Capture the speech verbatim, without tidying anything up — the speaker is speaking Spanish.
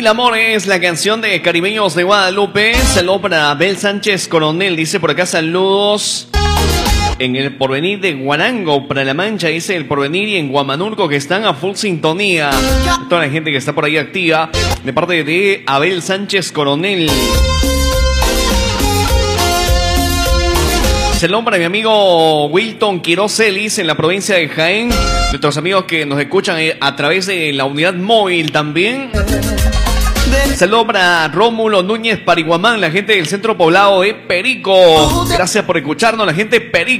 Mil Amores, la canción de Caribeños de Guadalupe. Saludos para Abel Sánchez Coronel, dice por acá saludos. En el Porvenir de Guarango, para La Mancha, dice el Porvenir, y en Guamanurco, que están a full sintonía. Toda la gente que está por ahí activa, de parte de Abel Sánchez Coronel. Saludos para mi amigo Wilton Quiroz Celis en la provincia de Jaén. Nuestros amigos que nos escuchan a través de la unidad móvil también. Saludos para Rómulo Núñez Pariguamán, la gente del centro poblado de Perico. Gracias por escucharnos, la gente de Perico.